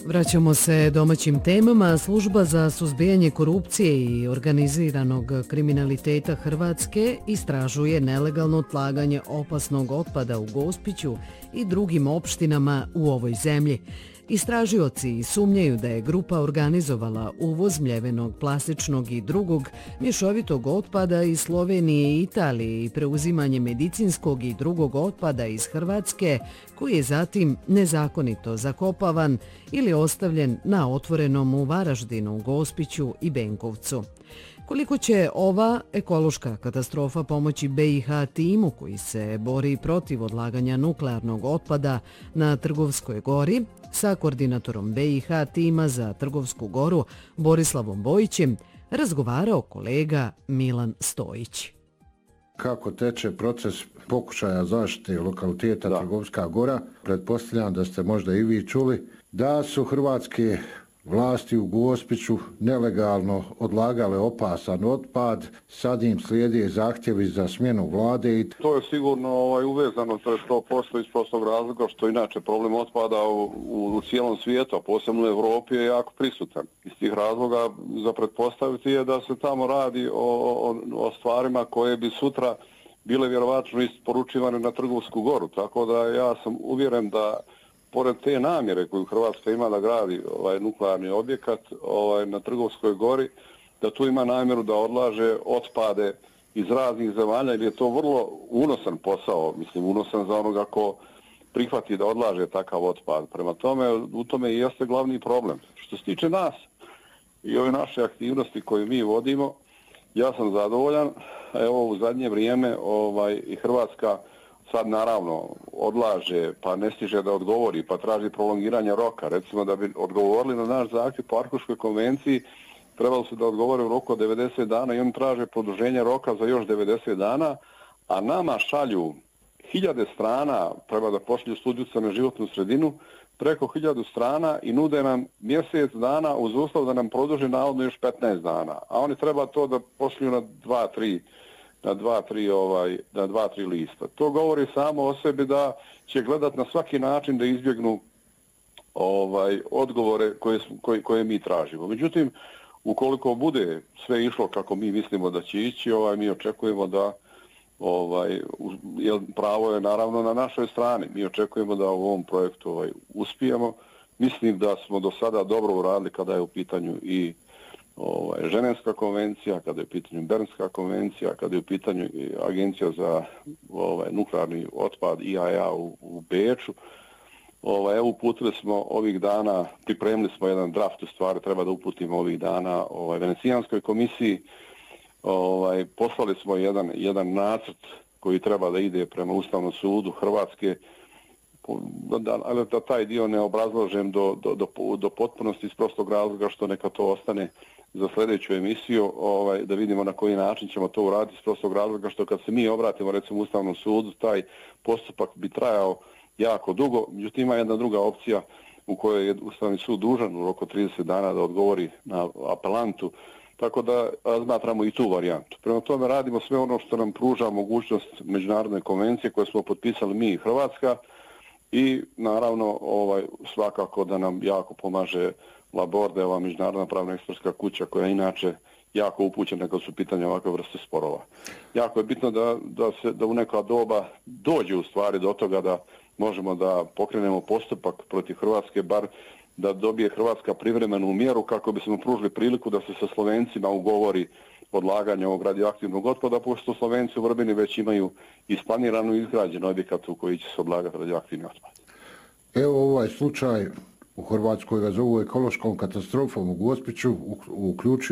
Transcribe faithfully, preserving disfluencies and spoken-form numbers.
Vraćamo se domaćim temama. Služba za suzbijanje korupcije i organiziranog kriminaliteta Hrvatske istražuje nelegalno odlaganje opasnog otpada u Gospiću i drugim opštinama u ovoj zemlji. Istražioci sumnjaju da je grupa organizovala uvoz mljevenog plastičnog i drugog mješovitog otpada iz Slovenije i Italije i preuzimanje medicinskog i drugog otpada iz Hrvatske koji je zatim nezakonito zakopavan ili ostavljen na otvorenom u Varaždinu, Gospiću i Benkovcu. Koliko će ova ekološka katastrofa pomoći B i H timu koji se bori protiv odlaganja nuklearnog otpada na Trgovskoj gori, sa koordinatorom B i H tima za Trgovsku goru Borislavom Bojićem razgovarao kolega Milan Stojić. Kako teče proces pokušaja zaštite lokaliteta da. Trgovska gora, pretpostavljam da ste možda i vi čuli da su hrvatske vlasti u Gospiću nelegalno odlagale opasan otpad, sad im slijede zahtjevi za smjenu vlade. I... To je sigurno ovaj, uvezano sto posto iz prostog razloga što inače problem otpada u, u, u cijelom svijetu, a posebno u Evropi je jako prisutan. Iz tih razloga za pretpostaviti je da se tamo radi o, o, o stvarima koje bi sutra bile vjerovatno isporučivane na Trgovsku goru, tako da ja sam uvjeren da pored te namjere koju Hrvatska ima da gradi ovaj nuklearni objekat ovaj, na Trgovskoj gori, da tu ima namjeru da odlaže otpade iz raznih zemalja, jer je to vrlo unosan posao, mislim unosan za onoga ko prihvati da odlaže takav otpad. Prema tome, u tome i jeste glavni problem. Što se tiče nas i ove naše aktivnosti koje mi vodimo, ja sam zadovoljan. Evo u zadnje vrijeme ovaj, i Hrvatska sad naravno odlaže, pa ne stiže da odgovori, pa traži prolongiranje roka. Recimo da bi odgovorili na naš zahtjev po Arhuškoj konvenciji, trebalo se da odgovore u roku od devedeset dana i oni traže produženje roka za još devedeset dana, a nama šalju hiljade strana, treba da pošlju studiju na životnu sredinu, preko hiljadu strana i nude nam mjesec dana uz uslov da nam produže navodno još petnaest dana. A oni treba to da pošlju na dva, tri na dva, tri, ovaj, na dva, tri lista. To govori samo o sebi da će gledat na svaki način da izbjegnu ovaj, odgovore koje, koje, koje mi tražimo. Međutim, ukoliko bude sve išlo kako mi mislimo da će ići, ovaj, mi očekujemo da ovaj, pravo je naravno na našoj strani. Mi očekujemo da u ovom projektu ovaj, uspijemo. Mislim da smo do sada dobro uradili kada je u pitanju i Ovaj, Ženevska konvencija, kada je u pitanju Bernska konvencija, kada je u pitanju Agencija za ovaj, nuklearni otpad I A E A u, u Beču. Ovaj, evo uputili smo ovih dana, pripremili smo jedan draft u stvari, treba da uputimo ovih dana ovaj, Venecijanskoj komisiji. Ovaj, poslali smo jedan, jedan nacrt koji treba da ide prema Ustavnom sudu Hrvatske, da, ali da taj dio ne obrazložem do, do, do, do potpunosti iz prostog razloga što neka to ostane za sljedeću emisiju, ovaj, da vidimo na koji način ćemo to uraditi iz prostog razloga što kad se mi obratimo recimo Ustavnom sudu, taj postupak bi trajao jako dugo. Međutim, ima jedna druga opcija u kojoj je Ustavni sud dužan u roku trideset dana da odgovori na apelantu, tako da razmatramo i tu varijantu. Prema tome radimo sve ono što nam pruža mogućnost međunarodne konvencije koje smo potpisali mi i Hrvatska i naravno ovaj, svakako da nam jako pomaže Laborde, ova međunarodna pravna ekspertska kuća koja je inače jako upućena kad su pitanja ovakve vrste sporova. Jako je bitno da, da, se, da u neka doba dođe u stvari do toga da možemo da pokrenemo postupak protiv Hrvatske, bar da dobije Hrvatska privremenu mjeru kako bismo pružili priliku da se sa Slovencima ugovori odlaganje ovog radioaktivnog otpada, pošto Slovenci u Vrbini već imaju isplaniranu i izgrađenu objekat u koji će se odlagati radioaktivni otpad. Evo ovaj slučaj u Hrvatskoj ga zovu ekološkom katastrofom u Gospiću, uključuje